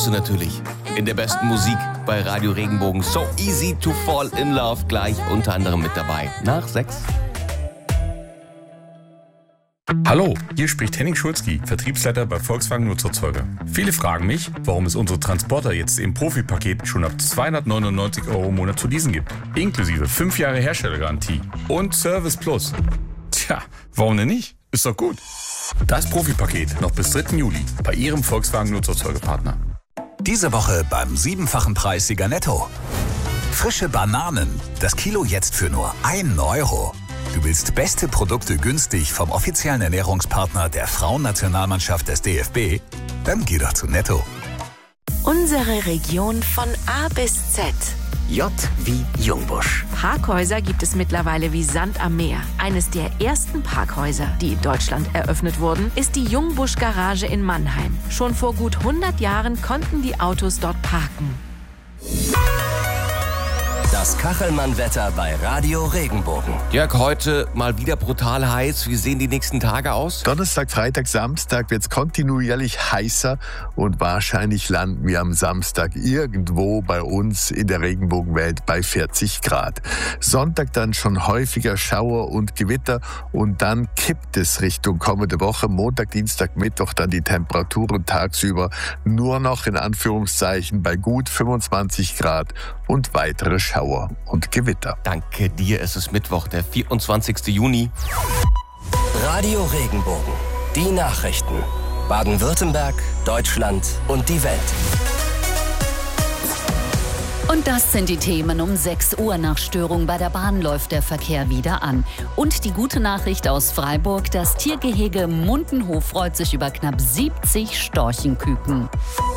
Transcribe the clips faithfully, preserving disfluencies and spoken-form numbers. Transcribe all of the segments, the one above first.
hörst du natürlich in der besten Musik bei Radio Regenbogen. So easy to fall in love, gleich unter anderem mit dabei. Nach sechs. Hallo, hier spricht Henning Schulzki, Vertriebsleiter bei Volkswagen Nutzerzeuger. Viele fragen mich, warum es unsere Transporter jetzt im Profi-Paket schon ab zweihundertneunundneunzig Euro im Monat zu leasen gibt. Inklusive fünf Jahre Herstellergarantie und Service Plus. Tja, warum denn nicht? Ist doch gut. Das Profi-Paket noch bis dritten Juli bei Ihrem Volkswagen Nutzerzeugerpartner. Diese Woche beim siebenfachen Preis Sieger Netto. Frische Bananen, das Kilo jetzt für nur ein Euro. Du willst beste Produkte günstig vom offiziellen Ernährungspartner der Frauennationalmannschaft des D F B? Dann geh doch zu Netto. Unsere Region von A bis Z. J wie Jungbusch. Parkhäuser gibt es mittlerweile wie Sand am Meer. Eines der ersten Parkhäuser, die in Deutschland eröffnet wurden, ist die Jungbusch Garage in Mannheim. Schon vor gut hundert Jahren konnten die Autos dort parken. Das Kachelmann-Wetter bei Radio Regenbogen. Jörg, heute mal wieder brutal heiß. Wie sehen die nächsten Tage aus? Donnerstag, Freitag, Samstag wird es kontinuierlich heißer und wahrscheinlich landen wir am Samstag irgendwo bei uns in der Regenbogenwelt bei vierzig Grad. Sonntag dann schon häufiger Schauer und Gewitter und dann kippt es Richtung kommende Woche. Montag, Dienstag, Mittwoch dann die Temperaturen tagsüber nur noch in Anführungszeichen bei gut fünfundzwanzig Grad und weitere Schauer und Gewitter. Danke dir, es ist Mittwoch, der vierundzwanzigste Juni. Radio Regenbogen. Die Nachrichten. Baden-Württemberg, Deutschland und die Welt. Und das sind die Themen um sechs Uhr. Nach Störung bei der Bahn läuft der Verkehr wieder an. Und die gute Nachricht aus Freiburg, das Tiergehege Mundenhof freut sich über knapp siebzig Storchenküken.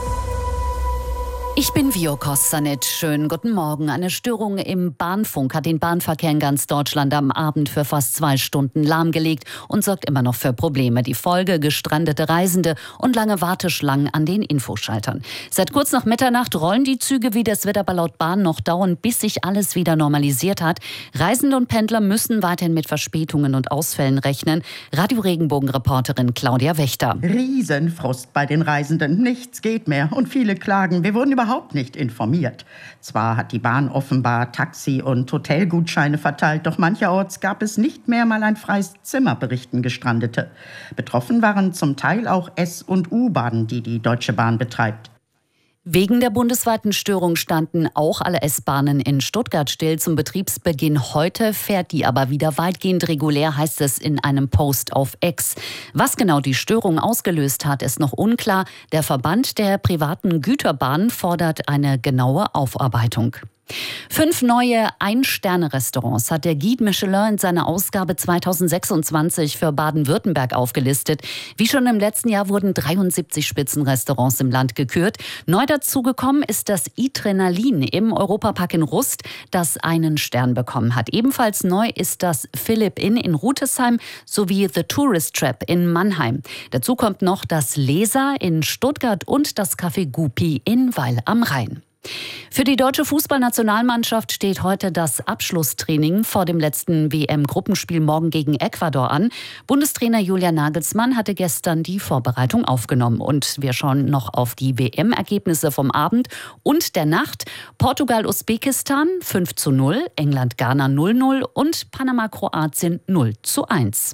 Ich bin Vio Kostanec. Schönen guten Morgen. Eine Störung im Bahnfunk hat den Bahnverkehr in ganz Deutschland am Abend für fast zwei Stunden lahmgelegt und sorgt immer noch für Probleme. Die Folge: gestrandete Reisende und lange Warteschlangen an den Infoschaltern. Seit kurz nach Mitternacht rollen die Züge wieder. Es wird aber laut Bahn noch dauern, bis sich alles wieder normalisiert hat. Reisende und Pendler müssen weiterhin mit Verspätungen und Ausfällen rechnen. Radio Regenbogen-Reporterin Claudia Wächter. Riesenfrust bei den Reisenden. Nichts geht mehr und viele klagen. Wir wurden überhaupt nicht informiert. Zwar hat die Bahn offenbar Taxi- und Hotelgutscheine verteilt, doch mancherorts gab es nicht mehr mal ein freies Zimmer, berichten Gestrandete. Betroffen waren zum Teil auch S- und U-Bahnen, die die Deutsche Bahn betreibt. Wegen der bundesweiten Störung standen auch alle S-Bahnen in Stuttgart still. Zum Betriebsbeginn heute fährt die aber wieder weitgehend regulär, heißt es in einem Post auf X. Was genau die Störung ausgelöst hat, ist noch unklar. Der Verband der privaten Güterbahnen fordert eine genaue Aufarbeitung. Fünf neue Ein-Sterne-Restaurants hat der Guide Michelin in seiner Ausgabe zweitausendsechsundzwanzig für Baden-Württemberg aufgelistet. Wie schon im letzten Jahr wurden dreiundsiebzig Spitzenrestaurants im Land gekürt. Neu dazugekommen ist das Adrenalin im Europapark in Rust, das einen Stern bekommen hat. Ebenfalls neu ist das Philipp Inn in Rutesheim sowie The Tourist Trap in Mannheim. Dazu kommt noch das Leser in Stuttgart und das Café Gupi in Weil am Rhein. Für die deutsche Fußballnationalmannschaft steht heute das Abschlusstraining vor dem letzten W M-Gruppenspiel morgen gegen Ecuador an. Bundestrainer Julian Nagelsmann hatte gestern die Vorbereitung aufgenommen. Und wir schauen noch auf die W M-Ergebnisse vom Abend und der Nacht. Portugal-Usbekistan fünf zu null, England-Ghana null zu null und Panama-Kroatien null zu eins.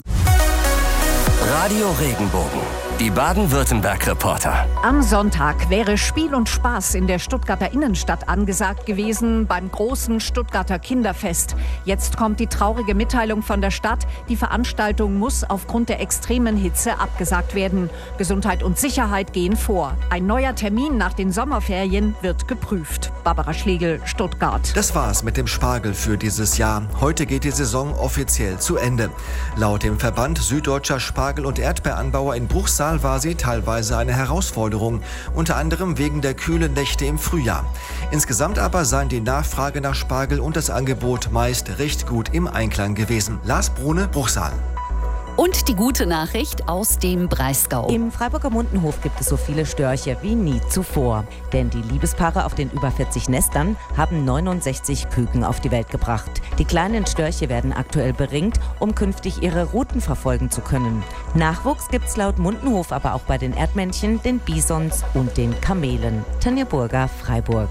Radio Regenbogen. Die Baden-Württemberg-Reporter. Am Sonntag wäre Spiel und Spaß in der Stuttgarter Innenstadt angesagt gewesen beim großen Stuttgarter Kinderfest. Jetzt kommt die traurige Mitteilung von der Stadt. Die Veranstaltung muss aufgrund der extremen Hitze abgesagt werden. Gesundheit und Sicherheit gehen vor. Ein neuer Termin nach den Sommerferien wird geprüft. Barbara Schlegel, Stuttgart. Das war's mit dem Spargel für dieses Jahr. Heute geht die Saison offiziell zu Ende. Laut dem Verband Süddeutscher Spargel- und Erdbeeranbauer in Bruchsal war sie teilweise eine Herausforderung, unter anderem wegen der kühlen Nächte im Frühjahr. Insgesamt aber seien die Nachfrage nach Spargel und das Angebot meist recht gut im Einklang gewesen. Lars Brune, Bruchsal. Und die gute Nachricht aus dem Breisgau. Im Freiburger Mundenhof gibt es so viele Störche wie nie zuvor. Denn die Liebespaare auf den über vierzig Nestern haben neunundsechzig Küken auf die Welt gebracht. Die kleinen Störche werden aktuell beringt, um künftig ihre Routen verfolgen zu können. Nachwuchs gibt's laut Mundenhof aber auch bei den Erdmännchen, den Bisons und den Kamelen. Tanja Burger, Freiburg.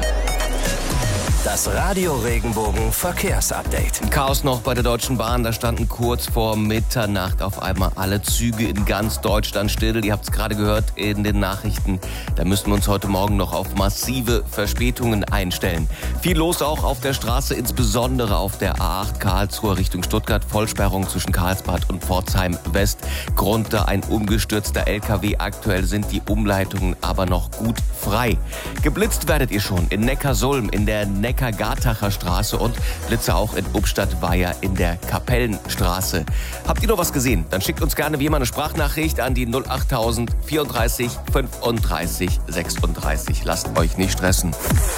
Das Radio Regenbogen Verkehrsupdate. Chaos noch bei der Deutschen Bahn. Da standen kurz vor Mitternacht auf einmal alle Züge in ganz Deutschland still. Ihr habt es gerade gehört in den Nachrichten. Da müssen wir uns heute Morgen noch auf massive Verspätungen einstellen. Viel los auch auf der Straße, insbesondere auf der A acht Karlsruhe Richtung Stuttgart. Vollsperrung zwischen Karlsbad und Pforzheim West. Grund da ein umgestürzter L K W. Aktuell sind die Umleitungen aber noch gut frei. Geblitzt werdet ihr schon in Neckarsulm, in der Neckar-Gartacher Straße und Blitze auch in Ubstadt-Weiher in der Kapellenstraße. Habt ihr noch was gesehen? Dann schickt uns gerne wie immer eine Sprachnachricht an die null achttausend vierunddreißig fünfunddreißig sechsunddreißig. Lasst euch nicht stressen.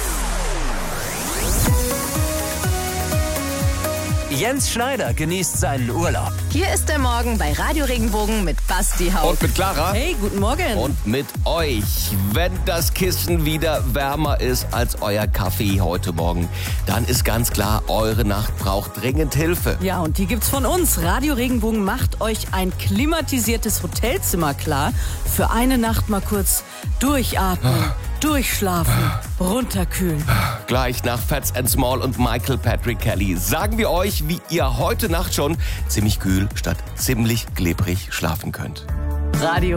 Jens Schneider genießt seinen Urlaub. Hier ist der Morgen bei Radio Regenbogen mit Basti Haupt. Und mit Clara. Hey, guten Morgen. Und mit euch. Wenn das Kissen wieder wärmer ist als euer Kaffee heute Morgen, dann ist ganz klar, eure Nacht braucht dringend Hilfe. Ja, und die gibt's von uns. Radio Regenbogen macht euch ein klimatisiertes Hotelzimmer klar. Für eine Nacht mal kurz durchatmen, durchschlafen, runterkühlen. Gleich nach Fats and Small und Michael Patrick Kelly sagen wir euch, wie ihr heute Nacht schon ziemlich kühl statt ziemlich klebrig schlafen könnt. Radio